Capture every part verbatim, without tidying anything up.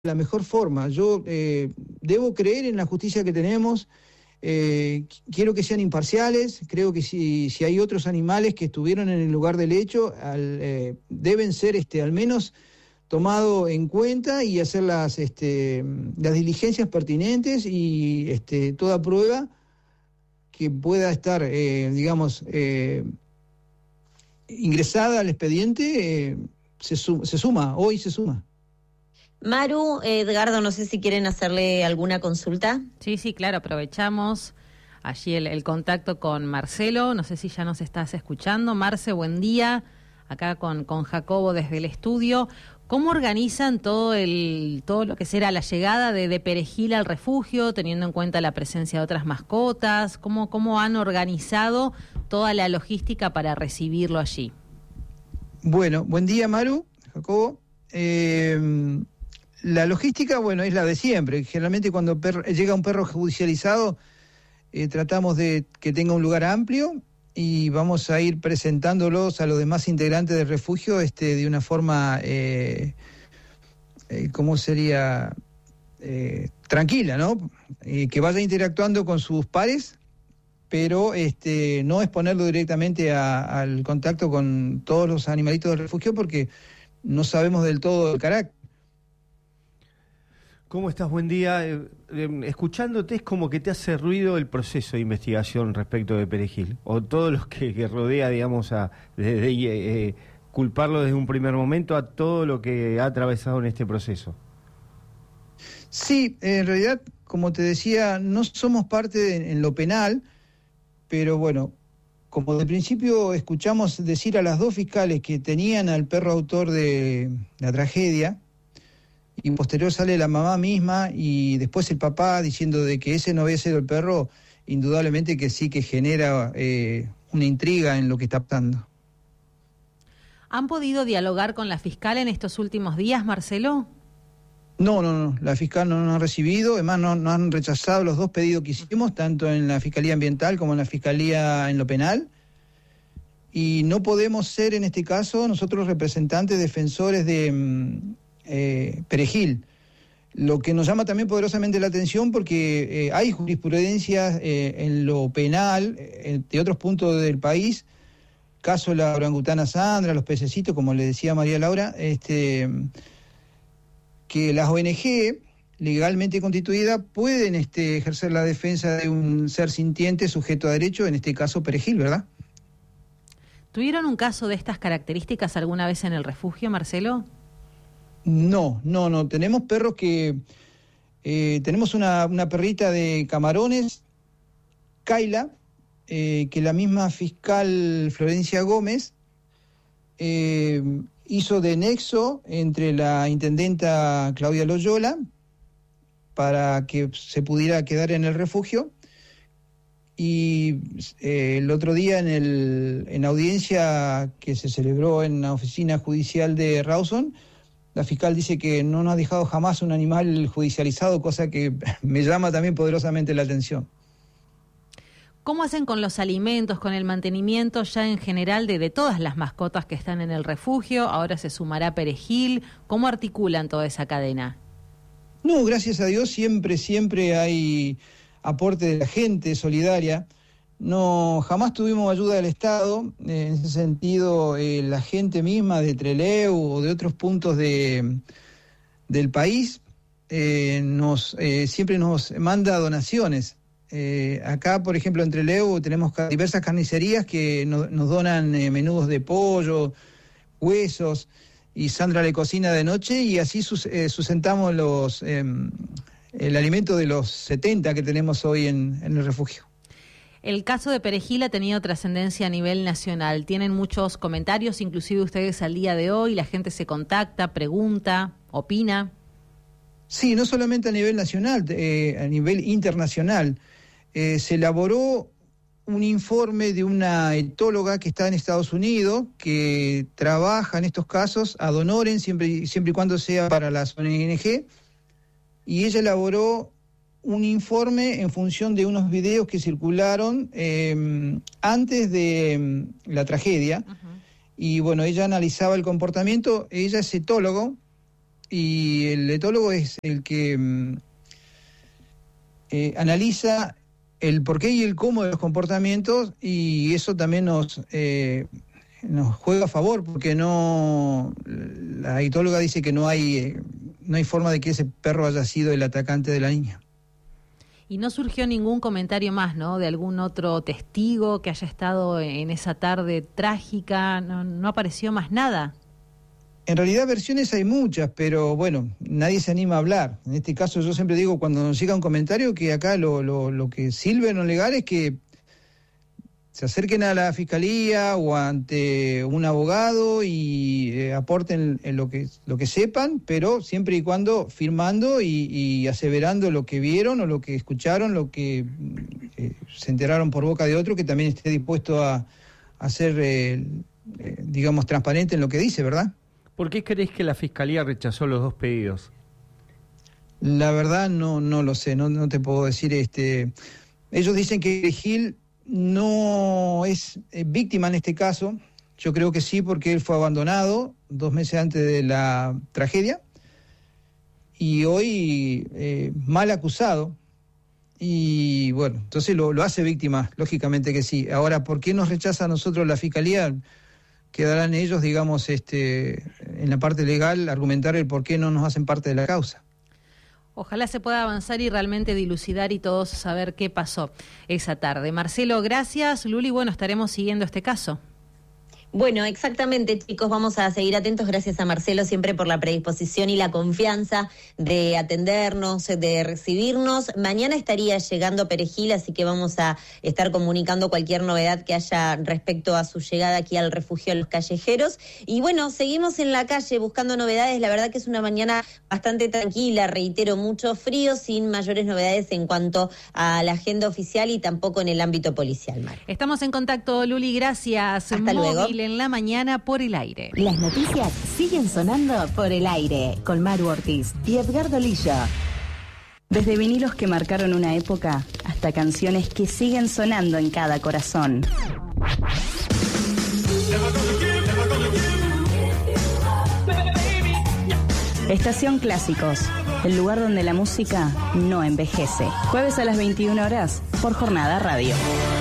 la mejor forma. Yo eh, debo creer en la justicia que tenemos, eh, quiero que sean imparciales, creo que si, si hay otros animales que estuvieron en el lugar del hecho, al, eh, deben ser este, al menos tomados en cuenta y hacer las, este, las diligencias pertinentes y este, toda prueba que pueda estar, eh, digamos, eh, ingresada al expediente, eh, se, su- se suma, hoy se suma. Maru, eh, Edgardo, no sé si quieren hacerle alguna consulta. Sí, sí, claro, aprovechamos allí el, el contacto con Marcelo, no sé si ya nos estás escuchando. Marce, buen día, acá con, con Jacobo desde el estudio. ¿Cómo organizan todo el todo lo que será la llegada de, de Perejil al refugio, teniendo en cuenta la presencia de otras mascotas? ¿Cómo, cómo han organizado toda la logística para recibirlo allí? Bueno, buen día, Maru, Jacobo. Eh, la logística, bueno, es la de siempre. Generalmente cuando per- llega un perro judicializado, eh, tratamos de que tenga un lugar amplio y vamos a ir presentándolos a los demás integrantes del refugio este, de una forma, eh, eh, ¿cómo sería? Eh, tranquila, ¿no? Eh, que vaya interactuando con sus pares, pero este, no exponerlo directamente a- al contacto con todos los animalitos del refugio porque no sabemos del todo el carácter. ¿Cómo estás? Buen día. Eh, eh, escuchándote es como que te hace ruido el proceso de investigación respecto de Perejil, o todo lo que, que rodea, digamos, a desde eh, culparlo desde un primer momento a todo lo que ha atravesado en este proceso. Sí, en realidad, como te decía, no somos parte de, en lo penal, pero bueno, como de principio escuchamos decir a las dos fiscales que tenían al perro autor de la tragedia, y posterior sale la mamá misma y después el papá diciendo de que ese no había sido el perro, indudablemente que sí que genera eh, una intriga en lo que está pasando. ¿Han podido dialogar con la fiscal en estos últimos días, Marcelo? No, no, no, la fiscal no nos ha recibido, además no, no han rechazado los dos pedidos que hicimos, tanto en la Fiscalía Ambiental como en la Fiscalía en lo Penal, y no podemos ser en este caso nosotros representantes defensores de mm, eh, Perejil. Lo que nos llama también poderosamente la atención porque eh, hay jurisprudencias eh, en lo penal eh, de otros puntos del país, caso la orangutana Sandra, los pececitos, como le decía María Laura, este... que las O N G legalmente constituidas pueden este, ejercer la defensa de un ser sintiente sujeto a derecho, en este caso Perejil, ¿verdad? ¿Tuvieron un caso de estas características alguna vez en el refugio, Marcelo? No, no, no. Tenemos perros que... Eh, tenemos una, una perrita de Camarones, Kaila, eh, que la misma fiscal Florencia Gómez eh, hizo de nexo entre la intendenta Claudia Loyola para que se pudiera quedar en el refugio y eh, el otro día en, el, en audiencia que se celebró en la oficina judicial de Rawson, la fiscal dice que no nos ha dejado jamás un animal judicializado, cosa que me llama también poderosamente la atención. ¿Cómo hacen con los alimentos, con el mantenimiento ya en general de, de todas las mascotas que están en el refugio? Ahora se sumará Perejil. ¿Cómo articulan toda esa cadena? No, gracias a Dios siempre, siempre hay aporte de la gente solidaria. No, jamás tuvimos ayuda del Estado. Eh, en ese sentido, eh, la gente misma de Trelew o de otros puntos de, del país eh, nos eh, siempre nos manda donaciones. Eh, acá, por ejemplo, en Trelew tenemos diversas carnicerías que no, nos donan eh, menudos de pollo, huesos, y Sandra le cocina de noche y así sus, eh, sustentamos los, eh, el alimento de los setenta que tenemos hoy en, en el refugio. El caso de Perejil ha tenido trascendencia a nivel nacional. Tienen muchos comentarios, inclusive ustedes al día de hoy, la gente se contacta, pregunta, opina. Sí, no solamente a nivel nacional, eh, a nivel internacional. Eh, se elaboró un informe de una etóloga que está en Estados Unidos, que trabaja en estos casos ad honorem, siempre, siempre y cuando sea para las O N G, y ella elaboró un informe en función de unos videos que circularon eh, antes de eh, la tragedia, uh-huh. Y bueno, ella analizaba el comportamiento, ella es etólogo, y el etólogo es el que eh, analiza el porqué y el cómo de los comportamientos, y eso también nos, eh, nos juega a favor, porque no la etóloga dice que no hay, eh, no hay forma de que ese perro haya sido el atacante de la niña. Y no surgió ningún comentario más, ¿no?, de algún otro testigo que haya estado en esa tarde trágica. No, no apareció más nada. En realidad versiones hay muchas, pero bueno, nadie se anima a hablar. En este caso yo siempre digo, cuando nos llega un comentario, que acá lo, lo, lo que sirve en lo legal es que se acerquen a la fiscalía o ante un abogado y eh, aporten en lo que lo que sepan, pero siempre y cuando firmando y, y aseverando lo que vieron o lo que escucharon, lo que eh, se enteraron por boca de otro, que también esté dispuesto a, a ser, eh, eh, digamos, transparente en lo que dice, ¿verdad? ¿Por qué crees que la Fiscalía rechazó los dos pedidos? La verdad no no lo sé, no, no te puedo decir. Este, ellos dicen que Gil no es eh, víctima en este caso. Yo creo que sí, porque él fue abandonado dos meses antes de la tragedia y hoy eh, mal acusado. Y bueno, entonces lo, lo hace víctima, lógicamente que sí. Ahora, ¿por qué nos rechaza a nosotros la Fiscalía? Quedarán ellos, digamos, este, en la parte legal, argumentar el por qué no nos hacen parte de la causa. Ojalá se pueda avanzar y realmente dilucidar y todos saber qué pasó esa tarde. Marcelo, gracias. Luli, bueno, estaremos siguiendo este caso. Bueno, exactamente, chicos, vamos a seguir atentos. Gracias a Marcelo siempre por la predisposición y la confianza de atendernos, de recibirnos. Mañana estaría llegando Perejil, así que vamos a estar comunicando cualquier novedad que haya respecto a su llegada aquí al refugio de los callejeros. Y bueno, seguimos en la calle buscando novedades. La verdad que es una mañana bastante tranquila, reitero, mucho frío, sin mayores novedades en cuanto a la agenda oficial y tampoco en el ámbito policial, Mar. Estamos en contacto, Luli, gracias. Hasta luego. En la mañana por el aire. Las noticias siguen sonando por el aire con Maru Ortiz y Edgardo Lillo. Desde vinilos que marcaron una época hasta canciones que siguen sonando en cada corazón. Estación Clásicos, el lugar donde la música no envejece. Jueves a las veintiuna horas por Jornada Radio.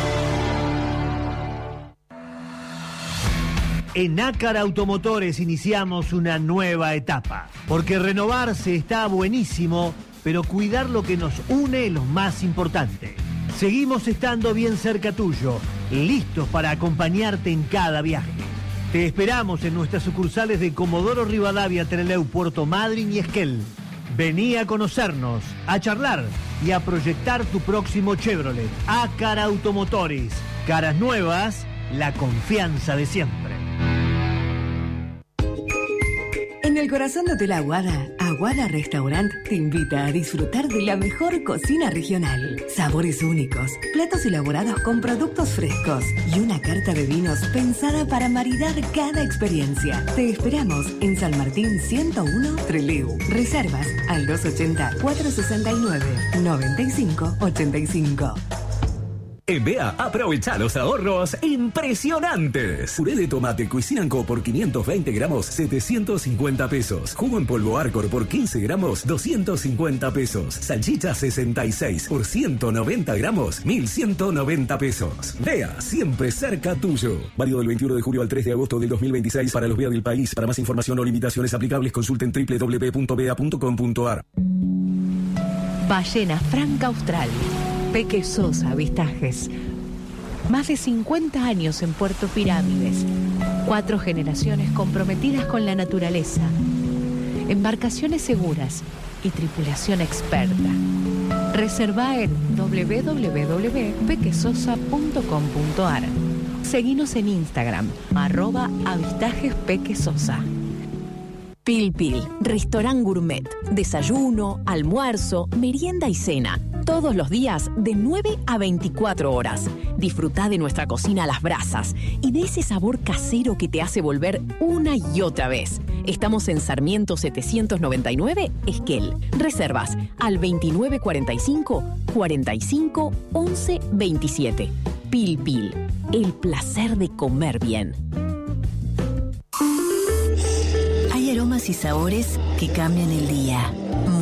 En Nácar Automotores iniciamos una nueva etapa, porque renovarse está buenísimo, pero cuidar lo que nos une es lo más importante. Seguimos estando bien cerca tuyo, listos para acompañarte en cada viaje. Te esperamos en nuestras sucursales de Comodoro Rivadavia, Trelew, Puerto Madryn y Esquel. Vení a conocernos, a charlar y a proyectar tu próximo Chevrolet. Nácar Automotores, caras nuevas, la confianza de siempre. En el corazón de Hotel Aguada, Aguada Restaurant te invita a disfrutar de la mejor cocina regional. Sabores únicos, platos elaborados con productos frescos y una carta de vinos pensada para maridar cada experiencia. Te esperamos en San Martín ciento uno, Trelew. Reservas al dos ochenta, cuatrocientos sesenta y nueve, noventa y cinco ochenta y cinco. En B A aprovecha los ahorros impresionantes. Puré de tomate Cuisine and Co por quinientos veinte gramos, setecientos cincuenta pesos. Jugo en polvo Arcor por quince gramos, doscientos cincuenta pesos. Salchicha sesenta y seis por ciento noventa gramos, mil ciento noventa pesos. B A, siempre cerca tuyo. Válido del veintiuno de julio al tres de agosto del dos mil veintiséis para los B A del país. Para más información o limitaciones aplicables, consulten doble u doble u doble u punto b a punto com punto a r. Ballena Franca Austral. Peque Sosa Avistajes. Más de cincuenta años en Puerto Pirámides. Cuatro generaciones comprometidas con la naturaleza. Embarcaciones seguras y tripulación experta. Reserva en doble u doble u doble u punto pequesosa punto com punto a r. Seguinos en Instagram, arroba avistajes pequesosa. Pil Pil, restaurant gourmet. Desayuno, almuerzo, merienda y cena. Todos los días de nueve a veinticuatro horas. Disfrutá de nuestra cocina a las brasas y de ese sabor casero que te hace volver una y otra vez. Estamos en Sarmiento setecientos noventa y nueve, Esquel. Reservas al veintinueve cuarenta y cinco, cuarenta y cinco, once veintisiete. Pil Pil, el placer de comer bien. Hay aromas aromas y sabores que cambian el día.